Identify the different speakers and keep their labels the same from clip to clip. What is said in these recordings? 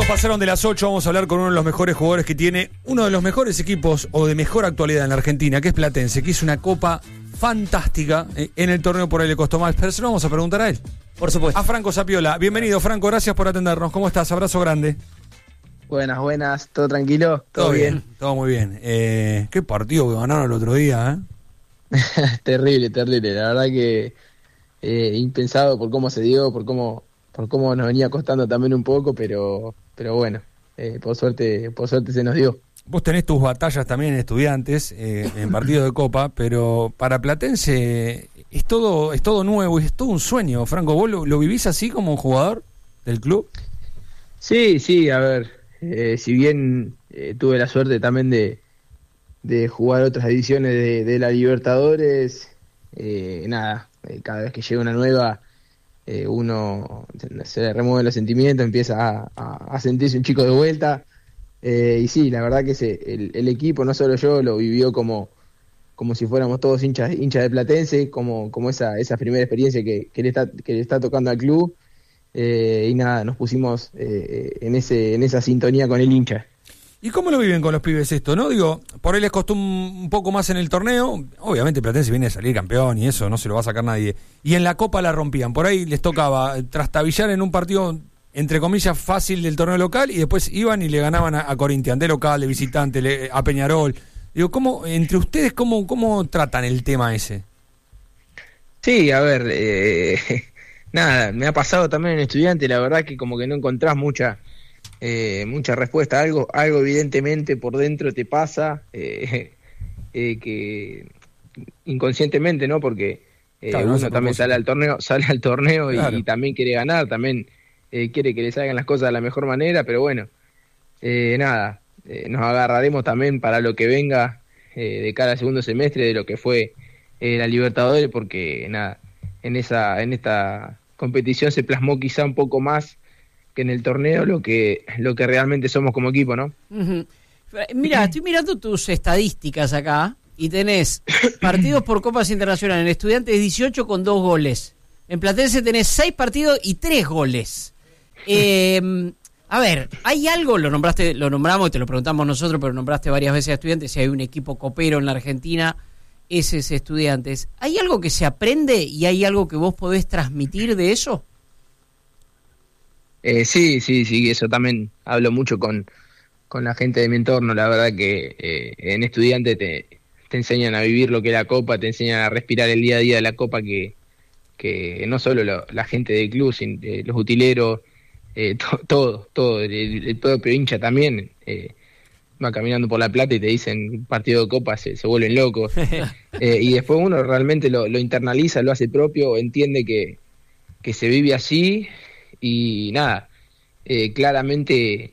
Speaker 1: Pasaron de las 8, vamos a hablar con uno de los mejores jugadores que tiene uno de los mejores equipos o de mejor actualidad en la Argentina, que es Platense, que hizo una copa fantástica en el torneo, por ahí le costó más, pero se lo vamos a preguntar a él.
Speaker 2: Por supuesto.
Speaker 1: A Franco Zapiola. Bienvenido, Franco, gracias por atendernos. ¿Cómo estás? Abrazo grande.
Speaker 3: Buenas, ¿todo tranquilo? ¿Todo bien?
Speaker 1: Todo muy bien. Qué partido que ganaron el otro día, ¿eh?
Speaker 3: Terrible, la verdad que impensado por cómo se dio, por cómo nos venía costando también un poco, pero bueno, por suerte se nos dio.
Speaker 1: Vos tenés tus batallas también en Estudiantes, en partidos de Copa, pero para Platense es todo nuevo y es todo un sueño. Franco, ¿vos lo vivís así como un jugador del club?
Speaker 3: Sí, a ver, si bien tuve la suerte también de jugar otras ediciones de la Libertadores, cada vez que llega una nueva, uno se le remueven los sentimientos, empieza a sentirse un chico de vuelta. Y sí, la verdad que el equipo, no solo yo, lo vivió como si fuéramos todos hinchas de Platense, como esa primera experiencia que le está tocando al club. Y nos pusimos en esa sintonía con el hincha.
Speaker 1: ¿Y cómo lo viven con los pibes esto, no? Digo, por ahí les costó un poco más en el torneo. Obviamente Platense viene a salir campeón y eso no se lo va a sacar nadie. Y en la Copa la rompían. Por ahí les tocaba trastabillar en un partido, entre comillas, fácil del torneo local, y después iban y le ganaban a Corinthians, de local, de visitante, a Peñarol. Digo, entre ustedes, ¿cómo tratan el tema ese?
Speaker 3: Sí, a ver, me ha pasado también en Estudiante, la verdad que como que no encontrás mucha respuesta, algo evidentemente por dentro te pasa, que inconscientemente, ¿no? Porque
Speaker 1: claro,
Speaker 3: uno también sale al torneo
Speaker 1: claro.
Speaker 3: y también quiere ganar, también quiere que le salgan las cosas de la mejor manera, pero bueno, nos agarraremos también para lo que venga de cara al segundo semestre de lo que fue la Libertadores, porque en esta competición se plasmó quizá un poco más que en el torneo lo que realmente somos como equipo, ¿no?
Speaker 2: Uh-huh. Mira, estoy mirando tus estadísticas acá y tenés partidos por Copas Internacionales. En Estudiantes 18 con 2 goles. En Platense tenés 6 partidos y 3 goles. A ver, ¿hay algo? Lo nombramos y te lo preguntamos nosotros, pero nombraste varias veces a Estudiantes. Si hay un equipo copero en la Argentina, ese es Estudiantes. ¿Hay algo que se aprende y hay algo que vos podés transmitir de eso?
Speaker 3: Sí, eso también hablo mucho con la gente de mi entorno. La verdad que en Estudiante te enseñan a vivir lo que es la Copa, te enseñan a respirar el día a día de la Copa, que no solo la gente del club, sino los utileros, todo, el propio hincha también, va caminando por La Plata y te dicen partido de Copa, se vuelven locos. Y después uno realmente lo internaliza, lo hace propio, entiende que se vive así. Y claramente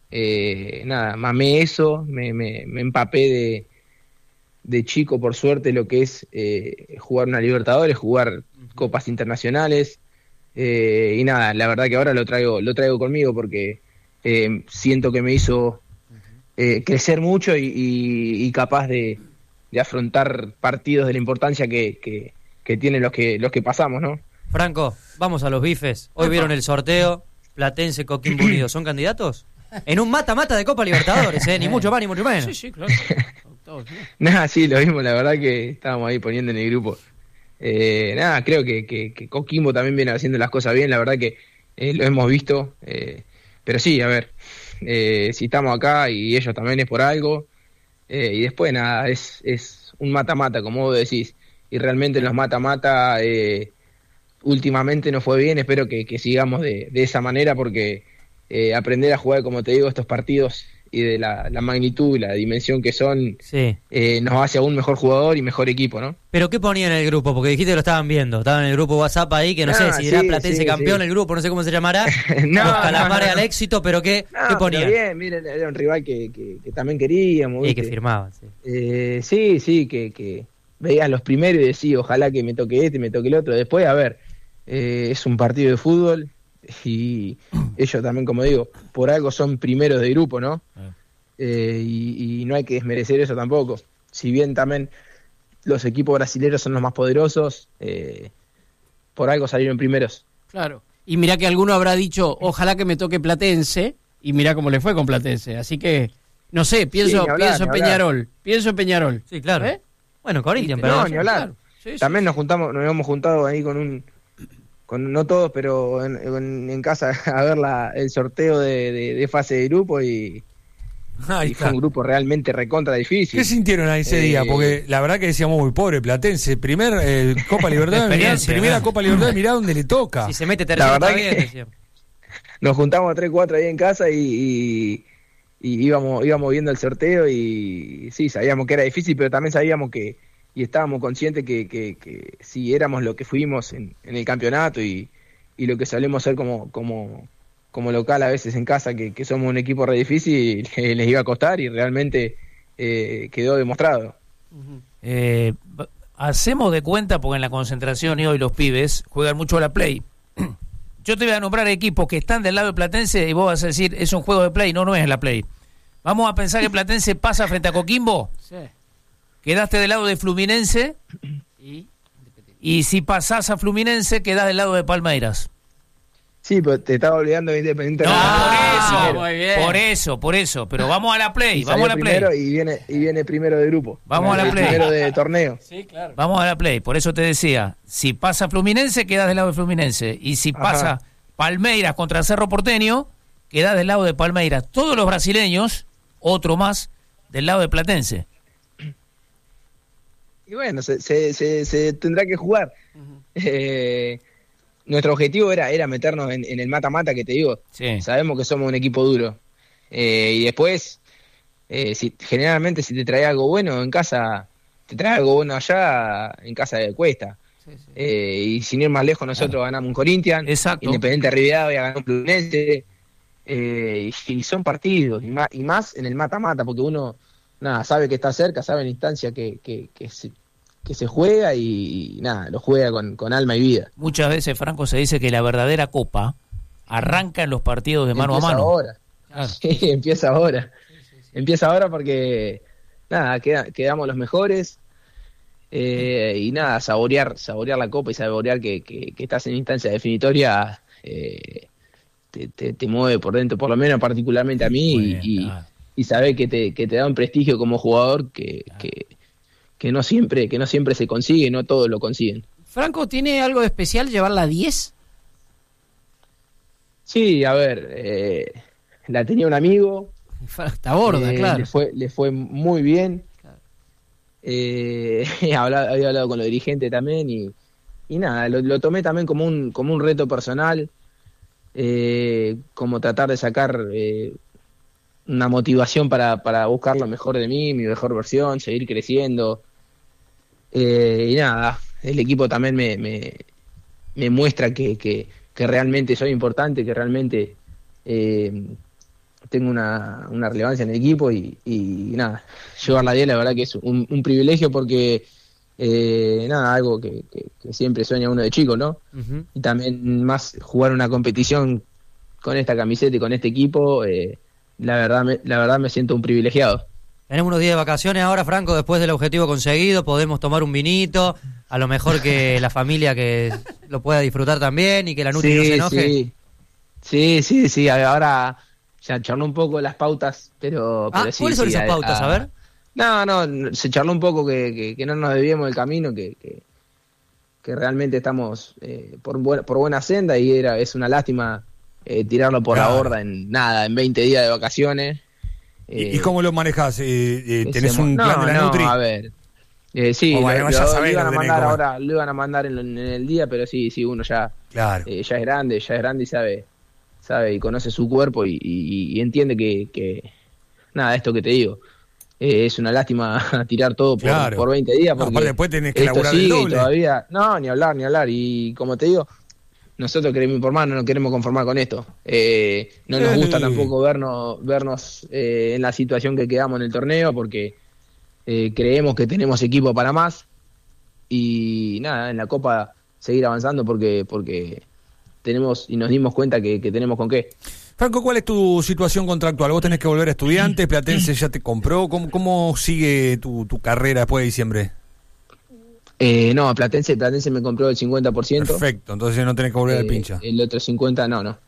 Speaker 3: mamé eso, me empapé de chico, por suerte, lo que es jugar una Libertadores, jugar copas internacionales, y la verdad que ahora lo traigo conmigo porque siento que me hizo crecer mucho y capaz de afrontar partidos de la importancia que tienen los que pasamos, ¿no?
Speaker 4: Franco, vamos a los bifes. Hoy vieron el sorteo. Platense, Coquimbo Unido, ¿son candidatos? En un mata-mata de Copa Libertadores, ni mucho más ni mucho menos.
Speaker 2: Sí, claro.
Speaker 3: Sí, lo mismo, la verdad que estábamos ahí poniendo en el grupo. Creo que Coquimbo también viene haciendo las cosas bien, la verdad que lo hemos visto. Pero sí, a ver, si estamos acá y ellos también es por algo. Y después es un mata-mata, como vos decís. Y realmente en los mata-mata últimamente no fue bien, espero que sigamos de esa manera, porque aprender a jugar, como te digo, estos partidos y de la magnitud y la dimensión que son,
Speaker 4: sí,
Speaker 3: nos hace aún mejor jugador y mejor equipo, ¿no?
Speaker 4: ¿Pero qué ponían en el grupo? Porque dijiste que lo estaban viendo, estaban en el grupo WhatsApp ahí, que no sé si era Platense campeón, el grupo, no sé cómo se llamará, los calamares al éxito, pero ¿qué ponían?
Speaker 3: Pero bien, miren, era un rival que también queríamos.
Speaker 4: Y que firmaban, sí.
Speaker 3: Sí, que veías los primeros y decías, ojalá que me toque este, me toque el otro. Después, a ver, es un partido de fútbol y ellos también, como digo, por algo son primeros de grupo, ¿no? Y no hay que desmerecer eso tampoco. Si bien también los equipos brasileños son los más poderosos, por algo salieron primeros.
Speaker 2: Claro. Y mirá que alguno habrá dicho, ojalá que me toque Platense, y mirá cómo le fue con Platense. Así que, no sé, pienso en Peñarol. Pienso en Peñarol.
Speaker 4: Sí, claro. Bueno, Corinthians,
Speaker 3: pero
Speaker 4: pero...
Speaker 3: No, ni hablar.
Speaker 2: Claro. Sí,
Speaker 3: También nos habíamos juntado ahí con no todos, pero en casa a ver el sorteo de fase de grupo y fue un grupo realmente recontra difícil.
Speaker 1: ¿Qué sintieron ahí ese día? Porque la verdad que decíamos, muy pobre Platense, Copa Libertadores, primera Copa Libertadores, mirá dónde le toca.
Speaker 4: Si se mete tercero está bien, decíamos.
Speaker 3: Nos juntamos 3-4 ahí en casa y íbamos viendo el sorteo y sí, sabíamos que era difícil, pero también sabíamos y estábamos conscientes que si éramos lo que fuimos en el campeonato y lo que solemos ser como local a veces en casa, que somos un equipo re difícil, les iba a costar y realmente quedó demostrado.
Speaker 5: Hacemos de cuenta, porque en la concentración y hoy los pibes juegan mucho a la Play. Yo te voy a nombrar equipos que están del lado de Platense y vos vas a decir, es un juego de Play, no es la Play. Vamos a pensar que Platense pasa frente a Coquimbo.
Speaker 2: Sí.
Speaker 5: Quedaste del lado de Fluminense y si pasás a Fluminense quedás del lado de Palmeiras.
Speaker 3: Sí, pero te estaba olvidando de Independiente.
Speaker 5: Por eso, pero vamos a la Play, vamos a la Play.
Speaker 3: Y viene primero de grupo.
Speaker 5: Vamos a la Play.
Speaker 3: Primero de torneo.
Speaker 2: Sí, claro.
Speaker 5: Vamos a la Play, por eso te decía, si pasa Fluminense quedás del lado de Fluminense y si pasa Palmeiras contra Cerro Porteño, quedás del lado de Palmeiras. Todos los brasileños, otro más, del lado de Platense.
Speaker 3: Y bueno, se tendrá que jugar. Nuestro objetivo era meternos en el mata-mata, que te digo.
Speaker 5: Sí.
Speaker 3: Sabemos que somos un equipo duro. Y después, generalmente si te trae algo bueno en casa, te trae algo bueno allá, en casa cuesta.
Speaker 2: Sí.
Speaker 3: Y sin ir más lejos, nosotros ganamos un Corinthians.
Speaker 5: Exacto.
Speaker 3: Independiente Rivadavia ganó un Fluminense. Y son partidos, y más en el mata-mata, porque uno sabe que está cerca, sabe la instancia que se juega y lo juega con alma y vida.
Speaker 5: Muchas veces, Franco, se dice que la verdadera copa arranca en los partidos de mano a mano.
Speaker 3: Ahora.
Speaker 5: Claro.
Speaker 3: Sí, empieza ahora. Empieza ahora porque quedamos los mejores y saborear la copa y saborear que estás en instancia definitoria te mueve por dentro, por lo menos particularmente a mí, y saber que te da un prestigio como jugador que no siempre se consigue, no todos lo consiguen.
Speaker 2: Franco, ¿tiene algo de especial llevar la 10? Sí,
Speaker 3: a ver, la tenía un amigo.
Speaker 2: Está borda, claro.
Speaker 3: Le fue muy bien.
Speaker 2: Claro.
Speaker 3: Había hablado con los dirigentes también y lo tomé también como un reto personal, como tratar de sacar una motivación para buscar lo mejor de mí, mi mejor versión, seguir creciendo. El equipo también me muestra que realmente soy importante, que realmente tengo una relevancia en el equipo y llevar la 10 la verdad que es un privilegio porque algo que siempre sueña uno de chico, ¿no? Uh-huh. Y también más jugar una competición con esta camiseta y con este equipo, la verdad me siento un privilegiado.
Speaker 4: Tenemos unos días de vacaciones ahora, Franco, después del objetivo conseguido, podemos tomar un vinito, a lo mejor que la familia que lo pueda disfrutar también y que la Nutri no se enoje.
Speaker 3: Sí, ahora ya charló un poco las pautas, pero sí.
Speaker 4: ¿Cuáles son esas pautas? A ver.
Speaker 3: No, se charló un poco que no nos desviemos del camino, que realmente estamos por buena senda y es una lástima tirarlo por la borda en 20 días de vacaciones.
Speaker 1: ¿Y cómo lo manejás? ¿Tenés un plan de la Nutri?
Speaker 3: A ver. Sí, lo iban a mandar en el día, pero sí, uno ya es grande y sabe y conoce su cuerpo y entiende que esto que te digo, es una lástima tirar todo por 20 días, porque
Speaker 1: aparte después tenés que laburar el doble.
Speaker 3: Todavía, ni hablar, y como te digo, nosotros queremos informar, no nos queremos conformar con esto. No nos gusta tampoco vernos en la situación que quedamos en el torneo, porque creemos que tenemos equipo para más. Y en la Copa seguir avanzando porque tenemos y nos dimos cuenta que tenemos con qué.
Speaker 1: Franco, ¿cuál es tu situación contractual? ¿Vos tenés que volver a Estudiantes? ¿Platense ya te compró? ¿Cómo sigue tu carrera después de diciembre?
Speaker 3: No, Platense me compró el 50%.
Speaker 1: Perfecto, entonces no tenés que volver al pincha.
Speaker 3: El otro 50% no.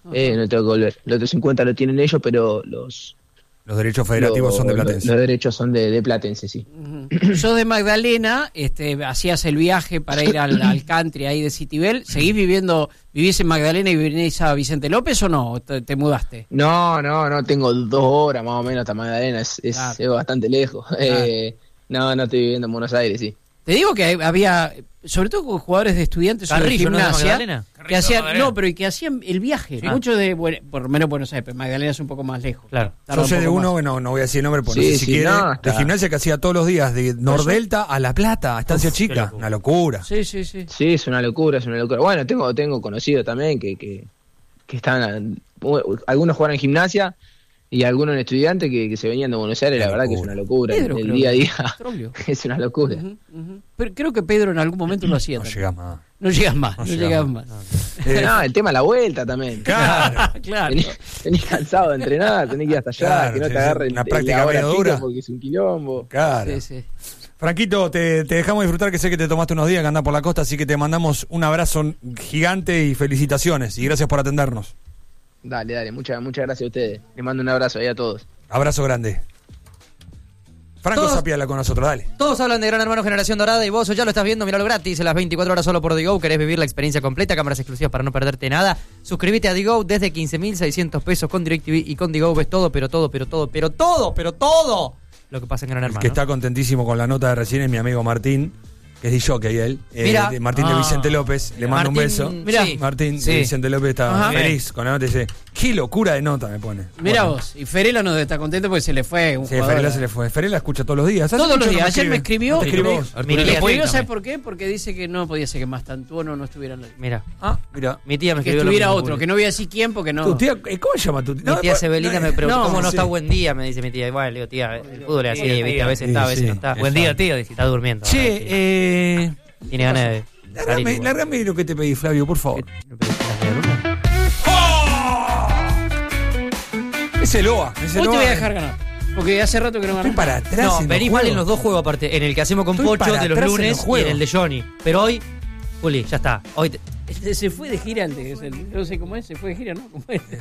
Speaker 3: no tengo que volver. Los otros 50 lo tienen ellos, pero los
Speaker 1: derechos federativos son de Platense.
Speaker 3: Los derechos son de Platense, sí.
Speaker 2: Sos de Magdalena, hacías el viaje para ir al country ahí de Citibel. ¿Vivís en Magdalena y venís a Vicente López o no? ¿Te mudaste?
Speaker 3: No, tengo 2 horas más o menos hasta Magdalena, es bastante lejos.
Speaker 2: Claro.
Speaker 3: No estoy viviendo en Buenos Aires, sí.
Speaker 2: Te digo que había, sobre todo con jugadores de Estudiantes o de
Speaker 4: Carrillo, ¿no es de
Speaker 2: Gimnasia,
Speaker 4: Magdalena?
Speaker 2: que hacían,
Speaker 5: Magdalena.
Speaker 2: que hacían el viaje.
Speaker 4: Sí.
Speaker 2: Muchos por lo menos Buenos Aires, pero Magdalena es un poco más lejos.
Speaker 4: Claro.
Speaker 2: Tarda
Speaker 1: Yo sé
Speaker 2: un
Speaker 1: de
Speaker 2: poco
Speaker 1: uno,
Speaker 2: más.
Speaker 1: bueno, no voy a decir el nombre porque
Speaker 3: Sí,
Speaker 1: no sé si
Speaker 3: sí,
Speaker 1: quiere,
Speaker 3: no,
Speaker 1: de
Speaker 3: está.
Speaker 1: Gimnasia que hacía todos los días, de Nordelta a La Plata, a Estancia Chica.
Speaker 4: locura.
Speaker 1: Una locura.
Speaker 2: Sí.
Speaker 3: Sí, es una locura. Bueno, tengo conocidos también que están, algunos juegan en Gimnasia y algunos en Estudiantes que se venían de Buenos Aires, la verdad que es una locura.
Speaker 2: Pedro,
Speaker 3: El
Speaker 2: creo
Speaker 3: día a
Speaker 2: que-
Speaker 3: día
Speaker 2: Troglio.
Speaker 3: es una locura.
Speaker 2: Pero creo que Pedro en algún momento lo hacía.
Speaker 1: No
Speaker 2: también.
Speaker 1: llega más.
Speaker 2: No llegas más,
Speaker 1: No
Speaker 2: no
Speaker 1: llegas
Speaker 2: llegas
Speaker 1: más.
Speaker 2: más.
Speaker 3: No, el tema de la vuelta también.
Speaker 1: Claro.
Speaker 2: Claro.
Speaker 3: Tenés cansado de entrenar, tenés que ir hasta allá,
Speaker 1: Claro,
Speaker 3: que no
Speaker 1: sí,
Speaker 3: te
Speaker 1: sí.
Speaker 3: agarren
Speaker 1: Una
Speaker 3: la
Speaker 1: práctica
Speaker 3: hora
Speaker 1: medio
Speaker 3: pico
Speaker 1: dura.
Speaker 3: porque es un quilombo.
Speaker 1: Claro.
Speaker 2: Sí, sí.
Speaker 1: Franquito, te dejamos disfrutar, que sé que te tomaste unos días que andás por la costa, así que te mandamos un abrazo gigante y felicitaciones. Y gracias por atendernos.
Speaker 3: Dale, muchas gracias a ustedes. Les mando un abrazo ahí a todos.
Speaker 1: Abrazo grande. Franco
Speaker 4: Todos-
Speaker 1: Zapiala con nosotros, dale.
Speaker 4: Todos hablan de Gran Hermano Generación Dorada y vos ya lo estás viendo, miralo gratis, en las 24 horas solo por Digo. ¿Querés vivir la experiencia completa? Cámaras exclusivas para no perderte nada. Suscríbete a Digo desde 15.600 pesos con DirecTV y con Digo ves todo lo que pasa en Gran
Speaker 1: El
Speaker 4: Hermano.
Speaker 1: que está contentísimo con la nota de recién es mi amigo Martín, que es DJ él.
Speaker 4: Mira.
Speaker 1: Martín de
Speaker 4: Ah.
Speaker 1: Vicente López. Le mando un beso.
Speaker 4: Mirá. Sí.
Speaker 1: Martín
Speaker 5: Sí.
Speaker 1: de Vicente López está
Speaker 2: Ajá.
Speaker 1: feliz con la nota y dice, qué locura de nota me pone.
Speaker 2: Mirá
Speaker 1: Bueno.
Speaker 2: vos, y Ferela no está contento porque se le fue un
Speaker 1: Sí,
Speaker 2: jugador.
Speaker 1: Ferela se le fue. Ferela escucha todos los días. ¿Hace
Speaker 2: Todos
Speaker 1: mucho
Speaker 2: los
Speaker 1: no
Speaker 2: días. Ayer me escribió.
Speaker 1: ¿No te escribió vos?
Speaker 4: Mira,
Speaker 2: Me escribió,
Speaker 5: cuéntame.
Speaker 2: ¿sabes por qué? Porque dice que no podía ser que Mastantuono no estuviera en la...
Speaker 4: Mira,
Speaker 1: Ah, mira.
Speaker 4: mi tía me
Speaker 2: Que
Speaker 4: escribió lo
Speaker 2: estuviera
Speaker 4: mismo,
Speaker 2: otro,
Speaker 4: Juli.
Speaker 2: que no voy a decir quién porque no...
Speaker 1: ¿Tu tía, ¿cómo se llama tu tía?
Speaker 4: Mi tía Sebelina me preguntó,
Speaker 2: no,
Speaker 4: ¿cómo no
Speaker 1: sí.
Speaker 4: está buen día? Me dice mi tía. Bueno, le digo, tía, el fútbol es así,
Speaker 5: Buen
Speaker 4: ¿viste?
Speaker 5: día.
Speaker 4: A veces
Speaker 1: Sí,
Speaker 4: está, a veces
Speaker 1: sí.
Speaker 4: no está.
Speaker 5: Buen día, tío. Dijiste.
Speaker 4: Está durmiendo.
Speaker 1: Che,
Speaker 4: Tiene ganas de salir. igual.
Speaker 1: largame lo que te pedí, Flavio, por favor.
Speaker 4: ¿No pedís las medialunas?
Speaker 1: Es el OA. Es el
Speaker 2: Hoy te voy
Speaker 1: OA.
Speaker 2: a dejar ganar. Porque hace rato que no
Speaker 1: Estoy
Speaker 2: ganas.
Speaker 1: para atrás.
Speaker 4: No,
Speaker 1: en los
Speaker 4: venís mal
Speaker 1: juegos.
Speaker 4: en los dos juegos aparte. En el que hacemos con
Speaker 1: Estoy
Speaker 4: Pocho
Speaker 1: para
Speaker 4: de los
Speaker 1: atrás en
Speaker 4: lunes
Speaker 1: los
Speaker 4: y en
Speaker 1: juegos.
Speaker 4: el de Johnny. Pero hoy, Juli, ya está. Hoy
Speaker 2: Se fue de gira antes. No sé cómo es, se fue de gira, ¿no? ¿Cómo es?